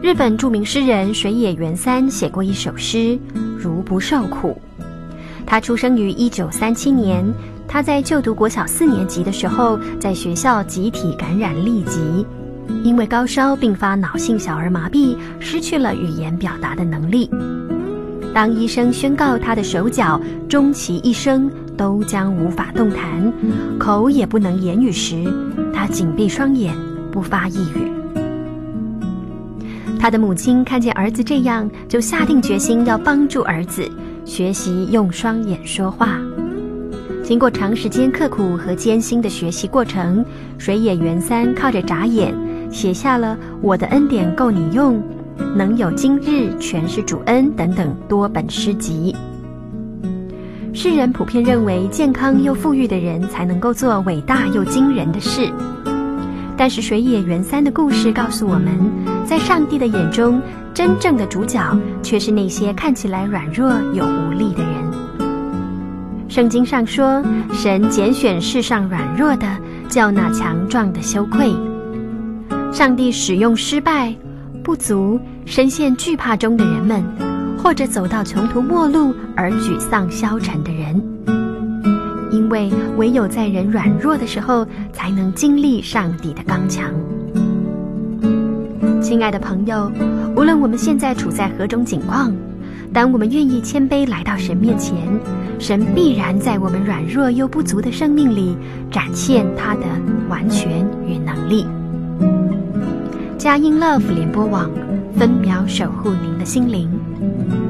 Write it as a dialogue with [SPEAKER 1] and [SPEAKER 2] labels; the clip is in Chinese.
[SPEAKER 1] 日本著名诗人水野元三写过一首诗《如不受苦》。他出生于1937年，他在就读国小4年级的时候，在学校集体感染痢疾，因为高烧并发脑性小儿麻痹，失去了语言表达的能力。当医生宣告他的手脚终其一生都将无法动弹，口也不能言语时，他紧闭双眼，不发一语。他的母亲看见儿子这样，就下定决心要帮助儿子学习用双眼说话。经过长时间刻苦和艰辛的学习过程，水野元三靠着眨眼写下了《我的恩典够你用》、《能有今日全是主恩》等等多本诗集。世人普遍认为健康又富裕的人才能够做伟大又惊人的事，但是水野元三的故事告诉我们，在上帝的眼中，真正的主角却是那些看起来软弱又无力的人。圣经上说，神拣选世上软弱的，叫那强壮的羞愧。上帝使用失败、不足、深陷惧怕中的人们，或者走到穷途末路而沮丧消沉的人，因为唯有在人软弱的时候，才能经历上帝的刚强。亲爱的朋友，无论我们现在处在何种境况，当我们愿意谦卑来到神面前，神必然在我们软弱又不足的生命里展现他的完全与能力。佳音 Love 联播网，分秒守护您的心灵。